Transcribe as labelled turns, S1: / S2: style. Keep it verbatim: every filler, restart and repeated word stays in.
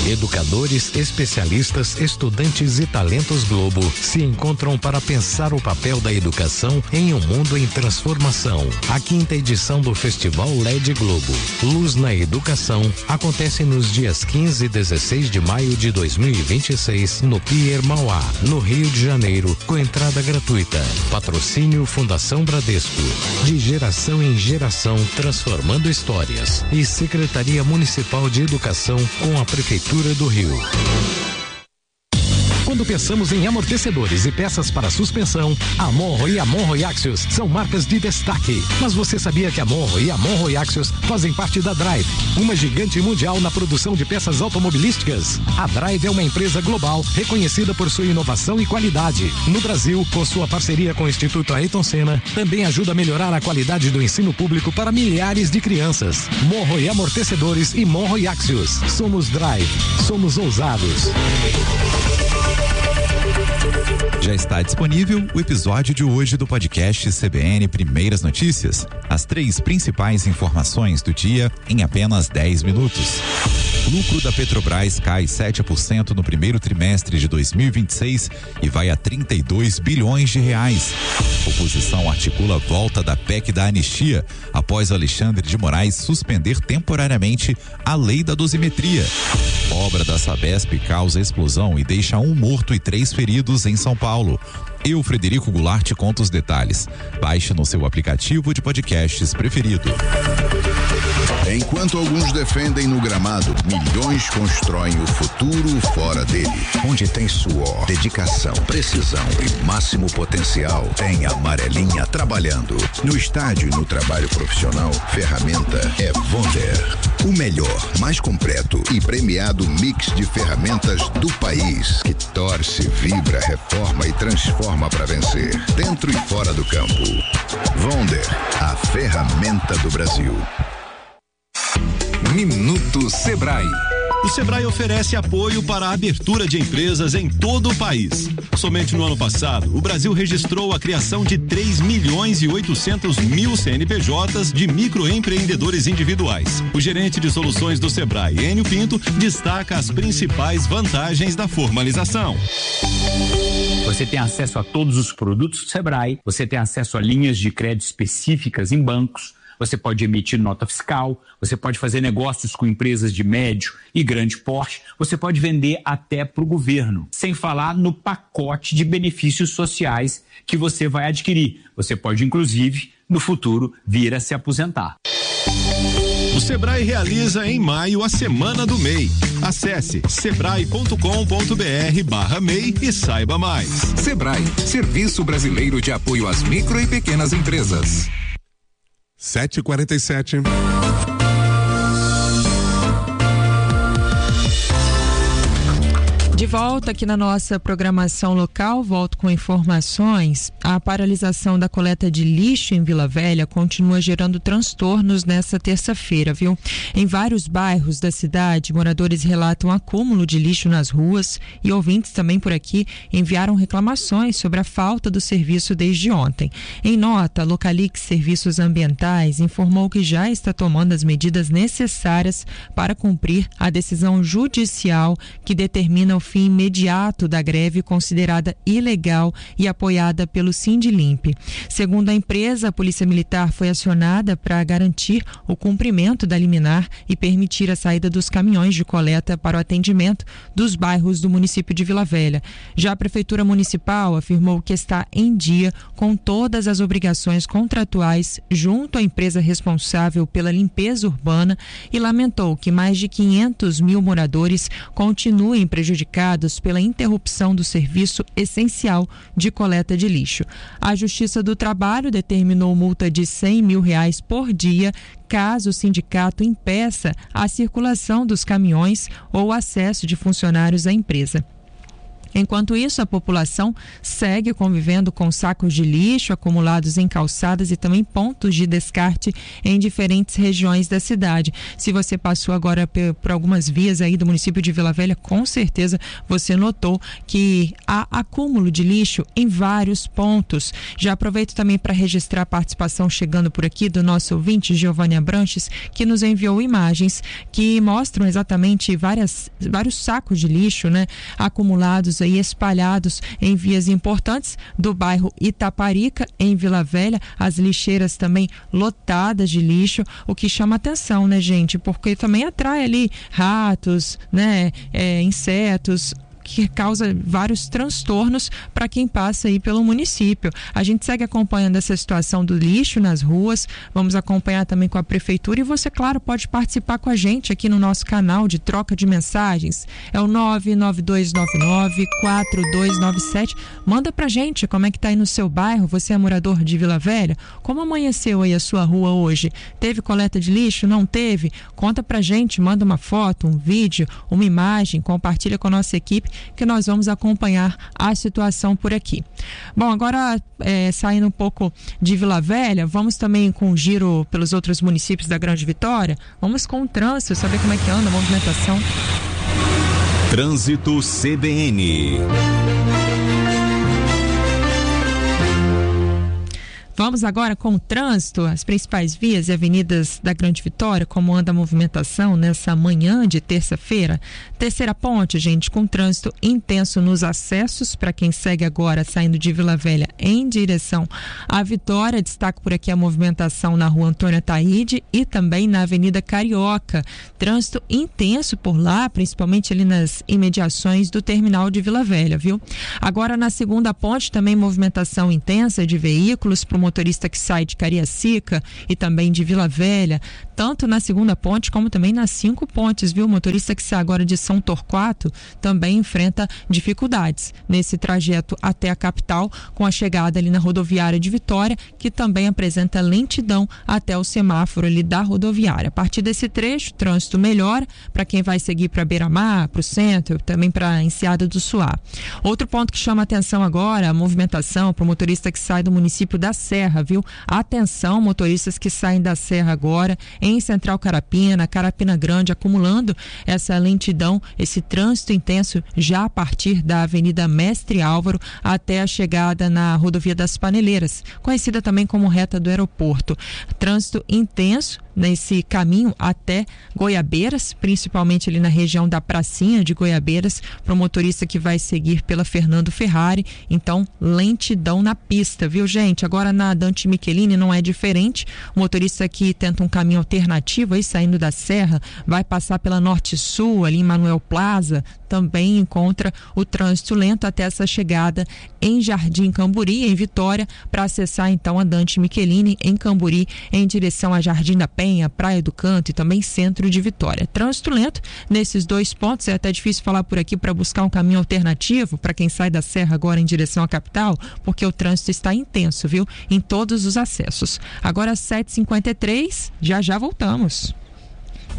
S1: Educadores, especialistas, estudantes e talentos Globo se encontram para pensar o papel da educação em um mundo em transformação. A quinta edição do Festival L E D Globo, Luz na Educação, acontece nos dias quinze e dezesseis de maio de dois mil e vinte e seis no Pier Mauá, no Rio de Janeiro, com entrada gratuita. Patrocínio Fundação Bradesco. De geração em geração, transformando histórias. E Secretaria Municipal de Educação com a Prefeitura do Rio. Quando pensamos em amortecedores e peças para suspensão, a Monro e a Monro Axios são marcas de destaque. Mas você sabia que a Monro e a Monro Axios fazem parte da Drive, uma gigante mundial na produção de peças automobilísticas? A Drive é uma empresa global reconhecida por sua inovação e qualidade. No Brasil, com sua parceria com o Instituto Ayrton Senna, também ajuda a melhorar a qualidade do ensino público para milhares de crianças. Monro e Amortecedores e Monro e Axios. Somos Drive. Somos ousados.
S2: Já está disponível o episódio de hoje do podcast C B N Primeiras Notícias. As três principais informações do dia em apenas dez minutos. Lucro da Petrobras cai sete por cento no primeiro trimestre de dois mil e vinte e seis e vai a trinta e dois bilhões de reais. Oposição articula a volta da P E C da anistia após Alexandre de Moraes suspender temporariamente a lei da dosimetria. Obra da Sabesp causa explosão e deixa um morto e três feridos em São Paulo. Eu, Frederico Goulart, conto os detalhes. Baixe no seu aplicativo de podcasts preferido.
S3: Enquanto alguns defendem no gramado, milhões constroem o futuro fora dele. Onde tem suor, dedicação, precisão e máximo potencial, tem a Amarelinha trabalhando. No estádio e no trabalho profissional, ferramenta é Wonder. O melhor, mais completo e premiado mix de ferramentas do país, que torce, vibra, reforma e transforma para vencer, dentro e fora do campo. Wonder, a ferramenta do Brasil.
S4: Minuto Sebrae.
S5: O Sebrae oferece apoio para a abertura de empresas em todo o país. Somente no ano passado, o Brasil registrou a criação de três milhões e oitocentos mil C N P Js de microempreendedores individuais. O gerente de soluções do Sebrae, Enio Pinto, destaca as principais vantagens da formalização.
S6: Você tem acesso a todos os produtos do Sebrae, você tem acesso a linhas de crédito específicas em bancos, você pode emitir nota fiscal, você pode fazer negócios com empresas de médio e grande porte, você pode vender até para o governo, sem falar no pacote de benefícios sociais que você vai adquirir. Você pode, inclusive, no futuro, vir a se aposentar.
S5: O Sebrae realiza em maio a Semana do M E I. Acesse sebrae ponto com ponto br barra M E I e saiba mais.
S4: Sebrae, Serviço Brasileiro de Apoio às Micro e Pequenas Empresas.
S7: sete e quarenta e sete.
S8: De volta aqui na nossa programação local, volto com informações. A paralisação da coleta de lixo em Vila Velha continua gerando transtornos nessa terça-feira, viu? Em vários bairros da cidade, moradores relatam acúmulo de lixo nas ruas e ouvintes também por aqui enviaram reclamações sobre a falta do serviço desde ontem. Em nota, a Localix Serviços Ambientais informou que já está tomando as medidas necessárias para cumprir a decisão judicial que determina o fim imediato da greve considerada ilegal e apoiada pelo Sindilimp. Segundo a empresa, a Polícia Militar foi acionada para garantir o cumprimento da liminar e permitir a saída dos caminhões de coleta para o atendimento dos bairros do município de Vila Velha. Já a Prefeitura Municipal afirmou que está em dia com todas as obrigações contratuais junto à empresa responsável pela limpeza urbana e lamentou que mais de quinhentos mil moradores continuem prejudicados pela interrupção do serviço essencial de coleta de lixo. A Justiça do Trabalho determinou multa de cem mil reais por dia caso o sindicato impeça a circulação dos caminhões ou o acesso de funcionários à empresa. Enquanto isso, a população segue convivendo com sacos de lixo acumulados em calçadas e também pontos de descarte em diferentes regiões da cidade. Se você passou agora por algumas vias aí do município de Vila Velha, com certeza você notou que há acúmulo de lixo em vários pontos. Já aproveito também para registrar a participação chegando por aqui do nosso ouvinte, Giovanni Abranches, que nos enviou imagens que mostram exatamente várias, vários sacos de lixo, né, acumulados aí, espalhados em vias importantes do bairro Itaparica, em Vila Velha, as lixeiras também lotadas de lixo, o que chama atenção, né, gente, porque também atrai ali ratos, né, é, insetos, que causa vários transtornos para quem passa aí pelo município. A gente segue acompanhando essa situação do lixo nas ruas, vamos acompanhar também com a prefeitura e você, claro, pode participar com a gente aqui no nosso canal de troca de mensagens. É o nove nove dois nove nove quatro dois nove sete. Manda pra gente como é que tá aí no seu bairro, você é morador de Vila Velha, como amanheceu aí a sua rua hoje? Teve coleta de lixo? Não teve? Conta pra gente, manda uma foto, um vídeo, uma imagem, compartilha com a nossa equipe que nós vamos acompanhar a situação por aqui. Bom, agora é, saindo um pouco de Vila Velha, vamos também com o giro pelos outros municípios da Grande Vitória. Vamos com o trânsito, saber como é que anda a movimentação.
S9: Trânsito C B N.
S8: Vamos agora com o trânsito, as principais vias e avenidas da Grande Vitória, como anda a movimentação nessa manhã de terça-feira. Terceira ponte, gente, com trânsito intenso nos acessos, para quem segue agora saindo de Vila Velha em direção à Vitória. Destaco por aqui a movimentação na rua Antônio Ataíde e também na Avenida Carioca. Trânsito intenso por lá, principalmente ali nas imediações do terminal de Vila Velha, viu? Agora na segunda ponte também movimentação intensa de veículos para motorista que sai de Cariacica e também de Vila Velha, tanto na segunda ponte como também nas cinco pontes, viu? O motorista que sai agora de São Torquato também enfrenta dificuldades nesse trajeto até a capital, com a chegada ali na rodoviária de Vitória, que também apresenta lentidão até o semáforo ali da rodoviária. A partir desse trecho, o trânsito melhora para quem vai seguir para Beira-Mar, para o centro, também para Enseada do Suá. Outro ponto que chama atenção agora, a movimentação para o motorista que sai do município da Serra, viu? Atenção, motoristas que saem da Serra agora, em Central Carapina, Carapina Grande, acumulando essa lentidão, esse trânsito intenso já a partir da Avenida Mestre Álvaro até a chegada na Rodovia das Paneleiras, conhecida também como reta do aeroporto. Trânsito intenso nesse caminho até Goiabeiras, principalmente ali na região da pracinha de Goiabeiras, para o motorista que vai seguir pela Fernando Ferrari. Então, lentidão na pista, viu, gente? Agora na Dante Michelini não é diferente. O motorista que tenta um caminho alternativo aí saindo da Serra, vai passar pela Norte Sul, ali em Manuel Plaza, também encontra o trânsito lento até essa chegada em Jardim Camburi, em Vitória, para acessar então a Dante Michelini em Camburi, em direção a Jardim da Penha, Praia do Canto e também centro de Vitória. Trânsito lento nesses dois pontos, é até difícil falar por aqui para buscar um caminho alternativo para quem sai da Serra agora em direção à capital, porque o trânsito está intenso, viu? Em todos os acessos. Agora sete e cinquenta e três, já já voltamos.